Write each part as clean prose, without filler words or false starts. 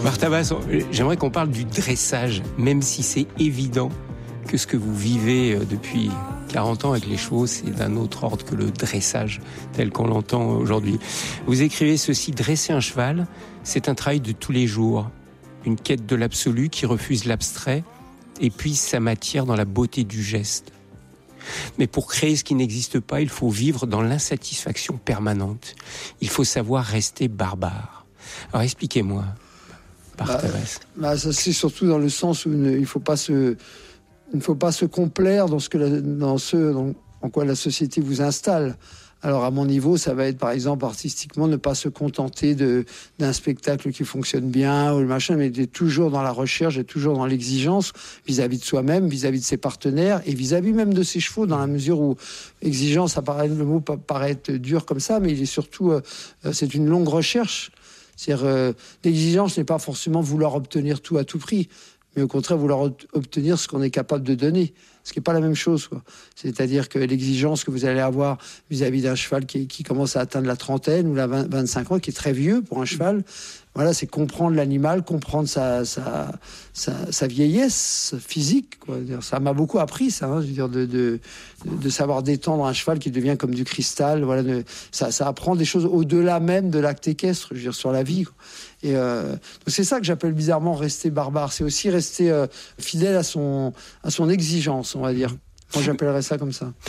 Martha Basse, j'aimerais qu'on parle du dressage, même si c'est évident que ce que vous vivez depuis 40 ans avec les chevaux, c'est d'un autre ordre que le dressage tel qu'on l'entend aujourd'hui. Vous écrivez ceci: dresser un cheval, c'est un travail de tous les jours, une quête de l'absolu qui refuse l'abstrait et puise sa matière dans la beauté du geste. Mais pour créer ce qui n'existe pas, il faut vivre dans l'insatisfaction permanente. Il faut savoir rester barbare. Alors expliquez-moi, Martha Basse. Ça c'est surtout dans le sens où il ne faut pas se complaire dans ce en quoi la société vous installe. Alors à mon niveau, ça va être par exemple artistiquement ne pas se contenter d'un spectacle qui fonctionne bien ou le machin, mais d'être toujours dans la recherche, d'être toujours dans l'exigence vis-à-vis de soi-même, vis-à-vis de ses partenaires et vis-à-vis même de ses chevaux, dans la mesure où exigence, le mot paraît être dur comme ça, mais il est surtout c'est une longue recherche. C'est-à-dire l'exigence n'est pas forcément vouloir obtenir tout à tout prix, mais au contraire vouloir obtenir ce qu'on est capable de donner, ce qui n'est pas la même chose, quoi. C'est-à-dire que l'exigence que vous allez avoir vis-à-vis d'un cheval qui commence à atteindre la trentaine ou la 25 ans, qui est très vieux pour un cheval, voilà, c'est comprendre l'animal, comprendre sa vieillesse physique, quoi. Ça m'a beaucoup appris, ça, hein, je veux dire, de savoir détendre un cheval qui devient comme du cristal. Voilà, ça apprend des choses au-delà même de l'acte équestre, je veux dire, sur la vie, quoi. Et donc c'est ça que j'appelle bizarrement rester barbare. C'est aussi rester fidèle à son exigence, on va dire. Moi, j'appellerais ça comme ça.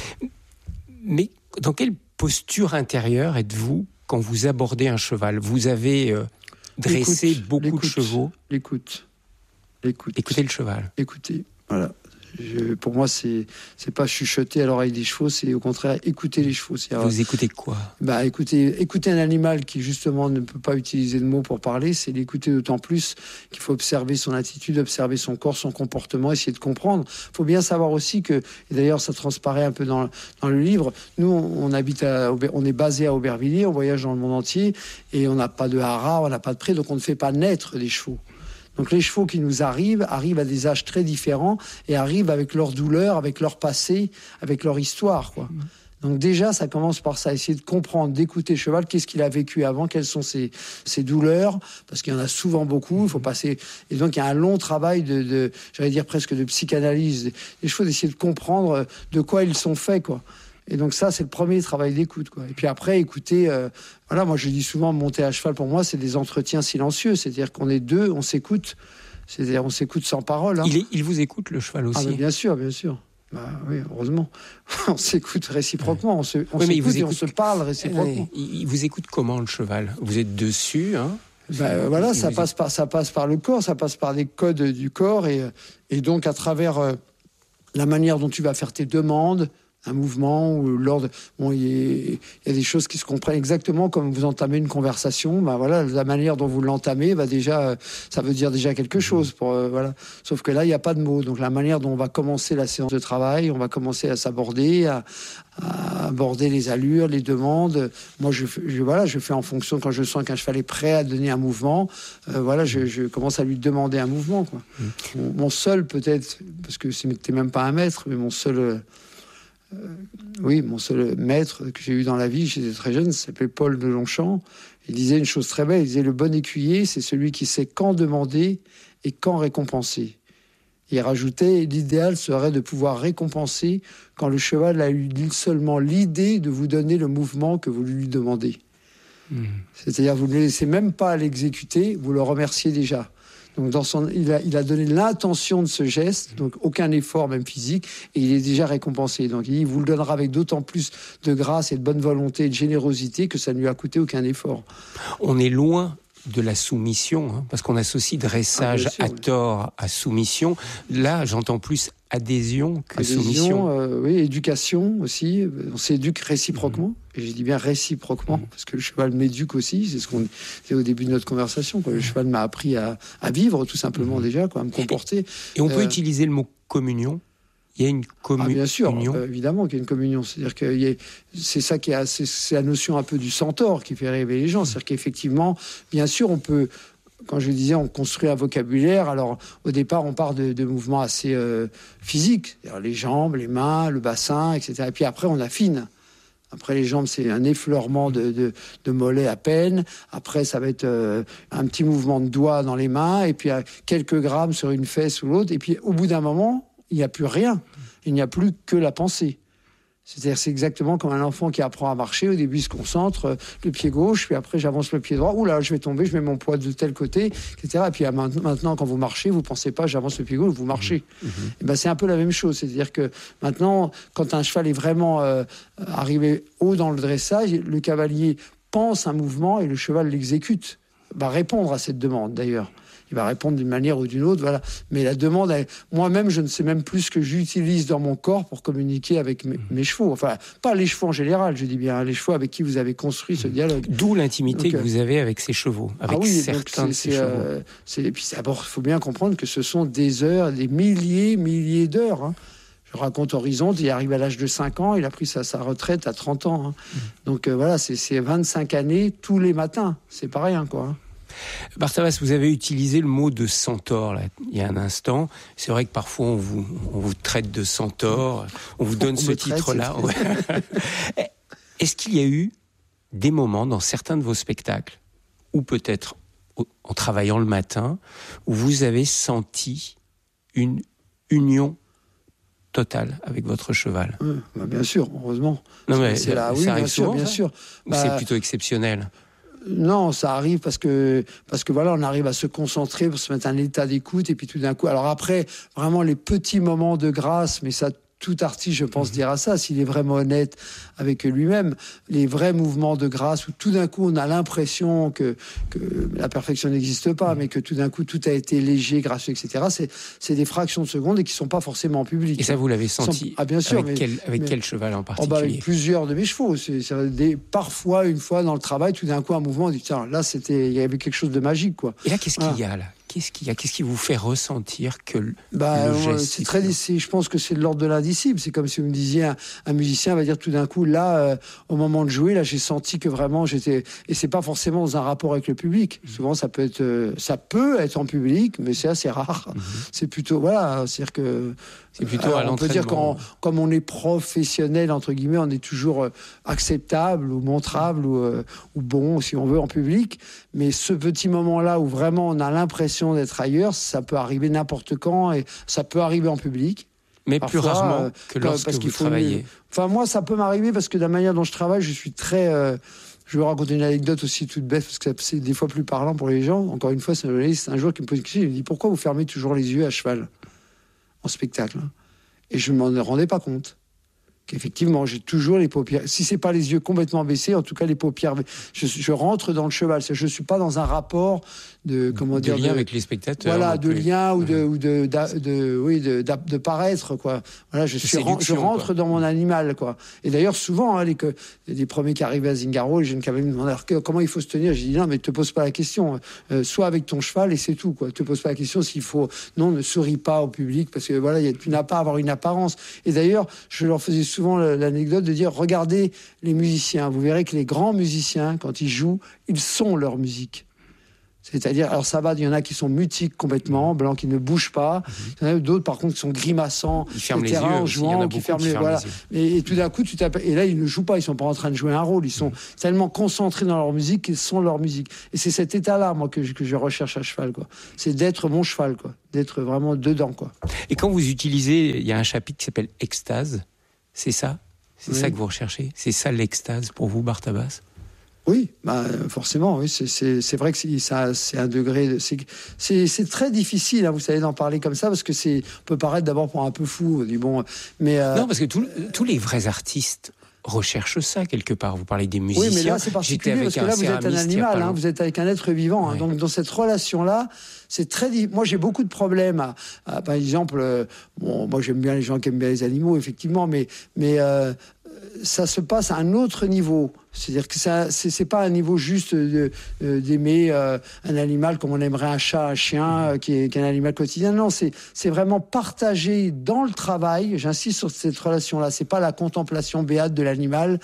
Mais dans quelle posture intérieure êtes-vous quand vous abordez un cheval ? Vous avez dressé beaucoup de chevaux. L'écoute. Écoutez le cheval. Écoutez, voilà. Pour moi, c'est pas chuchoter à l'oreille des chevaux, c'est au contraire écouter les chevaux. Vous écoutez quoi ? Écouter un animal qui justement ne peut pas utiliser de mots pour parler, c'est l'écouter d'autant plus qu'il faut observer son attitude, observer son corps, son comportement, essayer de comprendre. Il faut bien savoir aussi que, et d'ailleurs ça transparaît un peu dans le livre, nous on est basé à Aubervilliers, on voyage dans le monde entier et on n'a pas de haras, on n'a pas de prés, donc on ne fait pas naître des chevaux. Donc les chevaux qui nous arrivent à des âges très différents et arrivent avec leur douleur, avec leur passé, avec leur histoire, quoi. Donc déjà, ça commence par ça, essayer de comprendre, d'écouter le cheval, qu'est-ce qu'il a vécu avant, quelles sont ses douleurs, parce qu'il y en a souvent beaucoup, il faut passer... Et donc il y a un long travail j'allais dire presque de psychanalyse des chevaux, d'essayer de comprendre de quoi ils sont faits, quoi. Et donc ça, c'est le premier travail d'écoute, quoi. Et puis après, écouter... voilà, moi je dis souvent, monter à cheval, pour moi, c'est des entretiens silencieux. C'est-à-dire qu'on est deux, on s'écoute. C'est-à-dire on s'écoute sans parole, hein. Il vous écoute, le cheval aussi. Ah, bien sûr, bien sûr. Bah oui, heureusement. On s'écoute réciproquement. On s'écoute et on se parle réciproquement. Il vous écoute comment, le cheval ? Vous êtes dessus, hein ? Voilà, ça passe par le corps, ça passe par les codes du corps. Et donc, à travers la manière dont tu vas faire tes demandes, un mouvement ou l'ordre. Bon, il y a des choses qui se comprennent exactement comme vous entamez une conversation. Voilà, la manière dont vous l'entamez va déjà, ça veut dire déjà quelque chose. Voilà. Sauf que là, il n'y a pas de mots. Donc la manière dont on va commencer la séance de travail, on va commencer à s'aborder, à aborder les allures, les demandes. Moi, je fais en fonction, quand je sens qu'un cheval est prêt à donner un mouvement, je commence à lui demander un mouvement, quoi. Mon seul, peut-être, parce que c'était même pas un maître, mais mon seul maître que j'ai eu dans la vie, j'étais très jeune, s'appelait Paul de Longchamp. Il disait une chose très belle, il disait: le bon écuyer, c'est celui qui sait quand demander et quand récompenser. Il rajoutait: l'idéal serait de pouvoir récompenser quand le cheval a eu seulement l'idée de vous donner le mouvement que vous lui demandez. C'est-à-dire, vous ne le laissez même pas l'exécuter, vous le remerciez déjà. Donc il a donné l'intention de ce geste, donc aucun effort même physique, et il est déjà récompensé. Donc il vous le donnera avec d'autant plus de grâce et de bonne volonté et de générosité que ça ne lui a coûté aucun effort. On est loin de la soumission, hein, parce qu'on associe dressage à tort à soumission. Là, j'entends plus adhésion que soumission. Oui, éducation aussi. On s'éduque réciproquement. Et je dis bien réciproquement, parce que le cheval m'éduque aussi. C'est ce qu'on disait au début de notre conversation, quoi. Le cheval m'a appris à vivre, tout simplement, déjà, quoi, à me comporter. Et on peut utiliser le mot communion. Il y a une communion. Bien sûr, évidemment qu'il y a une communion. C'est-à-dire que c'est ça c'est la notion un peu du centaure qui fait rêver les gens. C'est-à-dire qu'effectivement, bien sûr, on peut... Quand je disais, on construit un vocabulaire. Alors, au départ, on part de mouvements assez physiques, c'est-à-dire les jambes, les mains, le bassin, etc. Et puis après, on affine. Après, les jambes, c'est un effleurement de mollet à peine. Après, ça va être un petit mouvement de doigts dans les mains, et puis quelques grammes sur une fesse ou l'autre. Et puis, au bout d'un moment, il n'y a plus rien. Il n'y a plus que la pensée. C'est-à-dire, c'est exactement comme un enfant qui apprend à marcher. Au début, il se concentre, le pied gauche, puis après, j'avance le pied droit. Ouh là, je vais tomber, je mets mon poids de tel côté, etc. Et puis maintenant, quand vous marchez, vous pensez pas, j'avance le pied gauche, vous marchez. Et ben, c'est un peu la même chose. C'est-à-dire que maintenant, quand un cheval est vraiment arrivé haut dans le dressage, le cavalier pense un mouvement et le cheval l'exécute. Va répondre à cette demande, d'ailleurs. Il va répondre d'une manière ou d'une autre, voilà. Mais la demande, moi-même, je ne sais même plus ce que j'utilise dans mon corps pour communiquer avec mes chevaux. Enfin, pas les chevaux en général, je dis bien, les chevaux avec qui vous avez construit ce dialogue. D'où l'intimité que vous avez avec ces chevaux, avec certains de ces chevaux. Et puis d'abord, il faut bien comprendre que ce sont des heures, des milliers d'heures. Hein. Je raconte Horizonte, il arrive à l'âge de 5 ans, il a pris sa retraite à 30 ans. Hein. Donc voilà, c'est 25 années tous les matins. C'est pas rien, quoi. Bartabas, vous avez utilisé le mot de centaure là, il y a un instant. C'est vrai que parfois on vous traite de centaure, on vous donne ce titre-là. Ouais. Est-ce qu'il y a eu des moments dans certains de vos spectacles, ou peut-être en travaillant le matin, où vous avez senti une union totale avec votre cheval? Bah bien sûr, heureusement. Non, mais c'est là, oui, ça arrive bien sûr, souvent, bien sûr. Ou c'est plutôt exceptionnel? Non, ça arrive parce que voilà, on arrive à se concentrer pour se mettre en état d'écoute, et puis tout d'un coup. Alors après, vraiment les petits moments de grâce, mais ça, tout artiste, je pense, dira ça, s'il est vraiment honnête avec lui-même. Les vrais mouvements de grâce où tout d'un coup on a l'impression que la perfection n'existe pas, mais que tout d'un coup tout a été léger, gracieux, etc. C'est des fractions de secondes et qui sont pas forcément en public. Et ça, vous l'avez senti? Ah bien sûr. Avec quel cheval en particulier? Avec plusieurs de mes chevaux. Parfois, une fois dans le travail, tout d'un coup un mouvement, on dit tiens, là il y avait quelque chose de magique, quoi. Et là, qu'est-ce qu'il y a là? Qu'est-ce qui vous fait ressentir que le geste... Je pense que c'est de l'ordre de l'indicible. C'est comme si vous me disiez, un musicien va dire tout d'un coup, là, au moment de jouer, là, j'ai senti que vraiment j'étais... Et c'est pas forcément dans un rapport avec le public. Souvent, ça peut être en public, mais c'est assez rare. C'est plutôt, voilà, c'est-à-dire que... C'est plutôt à l'entraînement. On peut dire comme on est professionnel, entre guillemets, on est toujours acceptable ou montrable ou bon, si on veut, en public. Mais ce petit moment-là où vraiment on a l'impression d'être ailleurs, ça peut arriver n'importe quand et ça peut arriver en public. Mais parfois, plus rarement que lorsque vous travaillez. Enfin, moi, ça peut m'arriver parce que de la manière dont je travaille, je suis très... Je vais raconter une anecdote aussi toute bête, parce que c'est des fois plus parlant pour les gens. Encore une fois, c'est un journaliste un jour qui me pose une question, il me dit « Pourquoi vous fermez toujours les yeux à cheval ?» en spectacle. Et je ne m'en rendais pas compte. Qu'effectivement, j'ai toujours les paupières. Si c'est pas les yeux complètement baissés, en tout cas les paupières. Je rentre dans le cheval. Je suis pas dans un rapport de lien avec les spectateurs. Voilà, de lien ou de paraître, quoi. Voilà, je rentre dans mon animal, quoi. Et d'ailleurs, souvent, les premiers qui arrivaient à Zingaro, les jeunes qui avaient me demandé comment il faut se tenir. J'ai dit non, mais te pose pas la question. Sois avec ton cheval et c'est tout, quoi. Te pose pas la question s'il faut. Non, ne souris pas au public parce que voilà, tu n'as pas à avoir une apparence. Et d'ailleurs, je leur faisais souvent l'anecdote de dire regardez les musiciens, vous verrez que les grands musiciens, quand ils jouent, ils sont leur musique. C'est-à-dire, alors ça va, il y en a qui sont mutiques complètement, blancs, qui ne bougent pas. Il y en a d'autres, par contre, qui sont grimaçants, ils ferment les yeux en jouant, qui ferment les voilà. Et tout d'un coup, et là, ils ne jouent pas, ils sont pas en train de jouer un rôle, ils sont tellement concentrés dans leur musique qu'ils sont leur musique. Et c'est cet état-là, moi, que je recherche à cheval, quoi. C'est d'être mon cheval, quoi. D'être vraiment dedans, quoi. Et quand vous utilisez, il y a un chapitre qui s'appelle Extase, c'est ça? C'est ça que vous recherchez? C'est ça l'extase pour vous, Bartabas? Oui, forcément, oui. C'est vrai que c'est un degré. C'est très difficile, hein, vous savez, d'en parler comme ça parce que on peut paraître d'abord pour un peu fou. Mais non, parce que tous les vrais artistes recherchent ça quelque part. Vous parlez des musiciens. Oui, mais là c'est particulier parce que là vous êtes un animal, hein, vous êtes avec un être vivant. Hein, donc dans cette relation-là, c'est très. Moi j'ai beaucoup de problèmes. Par exemple, moi j'aime bien les gens qui aiment bien les animaux, effectivement, mais ça se passe à un autre niveau. C'est-à-dire que c'est pas un niveau juste d'aimer un animal comme on aimerait un chat, un chien, qui est un animal quotidien. Non, c'est vraiment partagé dans le travail. J'insiste sur cette relation-là. C'est pas la contemplation béate de l'animal.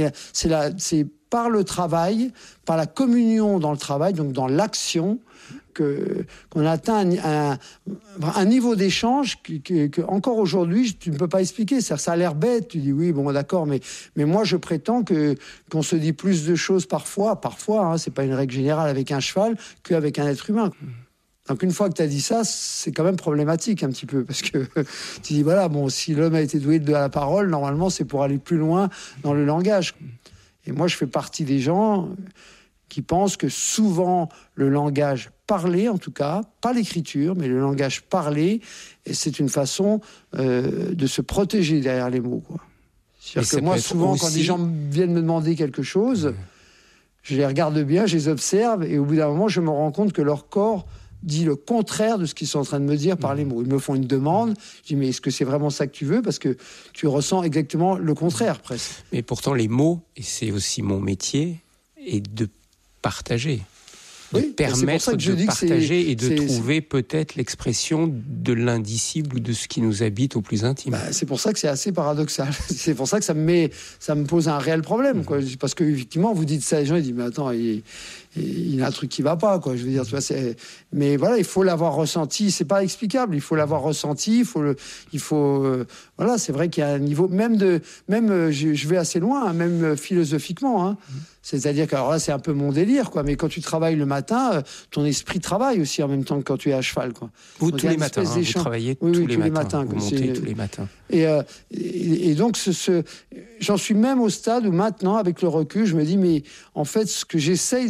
C'est par le travail, par la communion dans le travail, donc dans l'action, qu'on a atteint un niveau d'échange que encore aujourd'hui, tu ne peux pas expliquer. Ça a l'air bête, tu dis oui, bon, d'accord, mais moi, je prétends qu'on se dit plus de choses parfois, hein, c'est pas une règle générale avec un cheval, qu'avec un être humain. Donc une fois que tu as dit ça, c'est quand même problématique un petit peu, parce que tu dis, voilà, bon, si l'homme a été doué de la parole, normalement, c'est pour aller plus loin dans le langage. Et moi, je fais partie des gens qui pensent que souvent, le langage parlé, en tout cas, pas l'écriture, mais le langage parlé, et c'est une façon de se protéger derrière les mots, quoi. C'est-à-dire que moi, souvent, aussi... quand des gens viennent me demander quelque chose, je les regarde bien, je les observe, et au bout d'un moment, je me rends compte que leur corps dit le contraire de ce qu'ils sont en train de me dire par les mots. Ils me font une demande, je dis mais est-ce que c'est vraiment ça que tu veux ? Parce que tu ressens exactement le contraire presque. Mais pourtant les mots, et c'est aussi mon métier, est de partager. De permettre de partager et de trouver peut-être l'expression de l'indicible ou de ce qui nous habite au plus intime. C'est pour ça que c'est assez paradoxal. C'est pour ça que ça me pose un réel problème, quoi. Parce que effectivement, vous dites ça, les gens ils disent mais attends, il y a un truc qui va pas, quoi. Je veux dire, tu vois, mais voilà, il faut l'avoir ressenti. C'est pas explicable. Il faut l'avoir ressenti. Voilà, c'est vrai qu'il y a un niveau je vais assez loin, hein, même philosophiquement, hein. C'est-à-dire que, alors là, c'est un peu mon délire, quoi. Mais quand tu travailles le matin, ton esprit travaille aussi en même temps que quand tu es à cheval, quoi. Vous, tous les matins, vous travaillez tous les matins. Vous montez tous les matins. Et donc, j'en suis même au stade où maintenant, avec le recul, je me dis, mais en fait, ce que j'essaye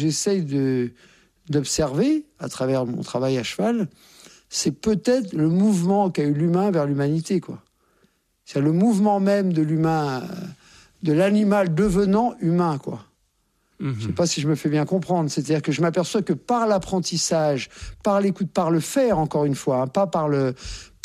d'observer à travers mon travail à cheval, c'est peut-être le mouvement qu'a eu l'humain vers l'humanité, quoi. C'est le mouvement même de l'humain, de l'animal devenant humain, quoi. Je ne sais pas si je me fais bien comprendre. C'est-à-dire que je m'aperçois que par l'apprentissage, par l'écoute, par le faire, encore une fois, hein, pas par le...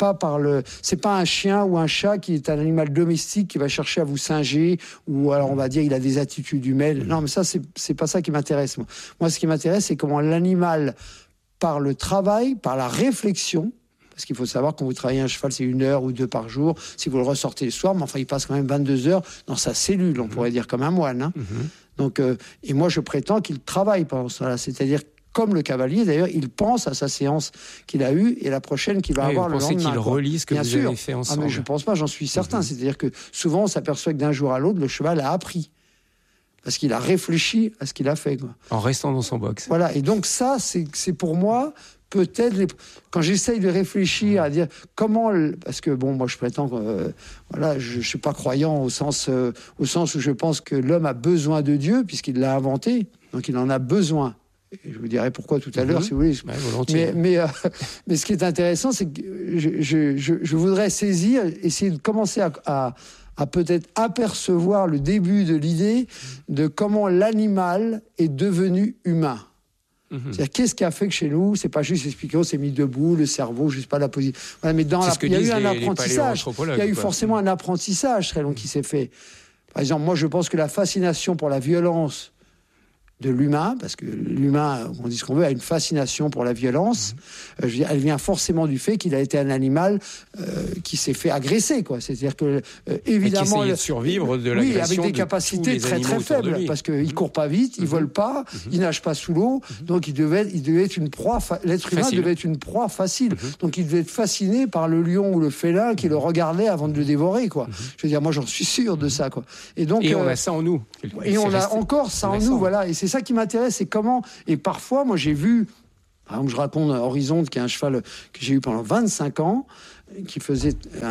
C'est pas un chien ou un chat qui est un animal domestique qui va chercher à vous singer, ou alors on va dire il a des attitudes humaines. Non, mais ça, c'est pas ça qui m'intéresse, moi. Moi, ce qui m'intéresse, c'est comment l'animal, par le travail, par la réflexion, parce qu'il faut savoir, quand vous travaillez un cheval, c'est 1 heure ou 2 par jour. Si vous le ressortez le soir, mais enfin, il passe quand même 22 heures dans sa cellule, on pourrait dire, comme un moine, hein. Donc, et moi, je prétends qu'il travaille pendant cela. C'est-à-dire, comme le cavalier, d'ailleurs, il pense à sa séance qu'il a eue et la prochaine qu'il va avoir le lendemain. Vous pensez qu'il relit ce que vous avez fait ensemble ? Mais je ne pense pas, j'en suis certain. C'est-à-dire que souvent, on s'aperçoit que d'un jour à l'autre, le cheval a appris. Parce qu'il a réfléchi à ce qu'il a fait, quoi. En restant dans son box. Voilà, et donc ça, c'est pour moi... Peut-être, quand j'essaye de réfléchir à dire comment... Parce que, bon, moi, je prétends que... voilà, je ne suis pas croyant au sens où je pense que l'homme a besoin de Dieu, puisqu'il l'a inventé. Donc, il en a besoin. Et je vous dirai pourquoi tout à l'heure, si vous voulez. Ouais, mais ce qui est intéressant, c'est que je voudrais essayer de commencer à peut-être apercevoir le début de l'idée de comment l'animal est devenu humain. C'est-à-dire, qu'est-ce qui a fait que chez nous, c'est pas juste expliquer, on s'est mis debout, le cerveau, je sais pas la position. Voilà, mais il y a eu un apprentissage. Il y a eu forcément un apprentissage très long qui s'est fait. Par exemple, moi, je pense que la fascination pour la violence de l'humain, parce que l'humain, on dit ce qu'on veut, a une fascination pour la violence. Je veux dire, elle vient forcément du fait qu'il a été un animal qui s'est fait agresser, quoi. C'est-à-dire que évidemment, de survivre de l'agression, avec des capacités très très faibles, parce qu'il court pas vite, il vole pas, il nage pas sous l'eau, donc il devait être une proie. L'être humain devait être une proie facile. Donc il devait être fasciné par le lion ou le félin qui le regardait avant de le dévorer, quoi. Je veux dire, moi j'en suis sûr de ça, quoi. Et donc on a ça en nous. Et on a encore ça en nous, voilà. Et c'est ça qui m'intéresse, c'est comment... Et parfois, moi, j'ai vu... Par exemple, je raconte Horizonte, qui est un cheval que j'ai eu pendant 25 ans, qui faisait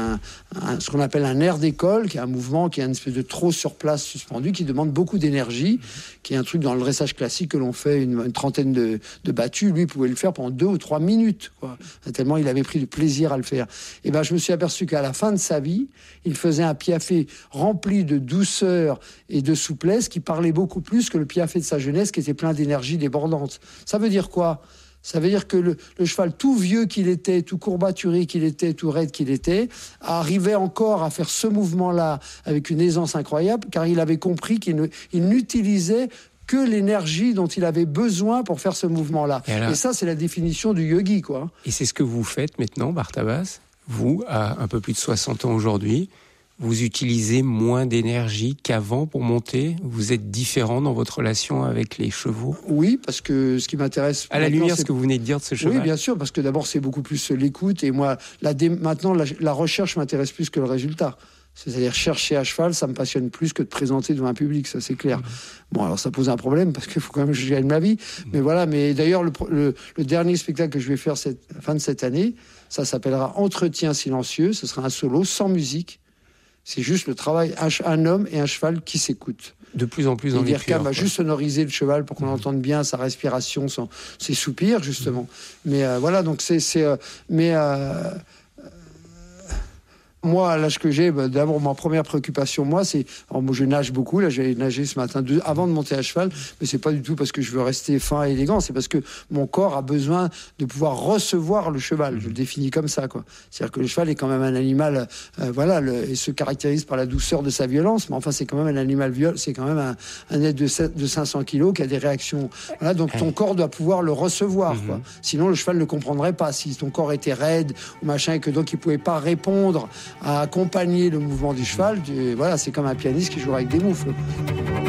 ce qu'on appelle un air d'école, qui est un mouvement, qui est une espèce de trot sur place suspendu, qui demande beaucoup d'énergie, qui est un truc dans le dressage classique que l'on fait une trentaine de battues. Lui, il pouvait le faire pendant 2 ou 3 minutes, quoi. Tellement il avait pris du plaisir à le faire. Et ben, je me suis aperçu qu'à la fin de sa vie, il faisait un piaffe rempli de douceur et de souplesse, qui parlait beaucoup plus que le piaffe de sa jeunesse, qui était plein d'énergie débordante. Ça veut dire quoi ? Ça veut dire que le cheval, tout vieux qu'il était, tout courbaturé qu'il était, tout raide qu'il était, arrivait encore à faire ce mouvement-là avec une aisance incroyable, car il avait compris qu'il n'utilisait que l'énergie dont il avait besoin pour faire ce mouvement-là. Et ça, c'est la définition du yogi, quoi. Et c'est ce que vous faites maintenant, Bartabas. Vous, à un peu plus de 60 ans aujourd'hui, Vous utilisez moins d'énergie qu'avant pour monter? Vous êtes différent dans votre relation avec les chevaux? Oui, parce que ce qui m'intéresse... À la lumière, ce que vous venez de dire de ce cheval? Oui, bien sûr, parce que d'abord, c'est beaucoup plus l'écoute. Et moi, maintenant, la recherche m'intéresse plus que le résultat. C'est-à-dire chercher à cheval, ça me passionne plus que de présenter devant un public, ça c'est clair. Bon, alors ça pose un problème parce qu'il faut quand même que je gagne ma vie. Mais voilà, mais d'ailleurs, le dernier spectacle que je vais faire fin de cette année, ça s'appellera Entretien silencieux. Ce sera un solo sans musique. C'est juste le travail, un homme et un cheval qui s'écoutent. De plus en plus dans les L'IRCAM va juste sonoriser le cheval pour qu'on entende bien sa respiration, ses soupirs, justement. Mais voilà, donc moi, à l'âge que j'ai, d'abord, ma première préoccupation, moi, c'est... Alors, moi, je nage beaucoup. Là, j'ai nagé ce matin avant de monter à cheval. Mais c'est pas du tout parce que je veux rester fin et élégant. C'est parce que mon corps a besoin de pouvoir recevoir le cheval. Je le définis comme ça, quoi. C'est-à-dire que le cheval est quand même un animal... il se caractérise par la douceur de sa violence. Mais enfin, c'est quand même un animal violent. C'est quand même un être de 500 kilos qui a des réactions... Voilà, donc ton corps doit pouvoir le recevoir, quoi. Sinon, le cheval ne comprendrait pas. Si ton corps était raide ou machin et que donc il pouvait pas répondre à accompagner le mouvement du cheval, voilà, c'est comme un pianiste qui joue avec des moufles.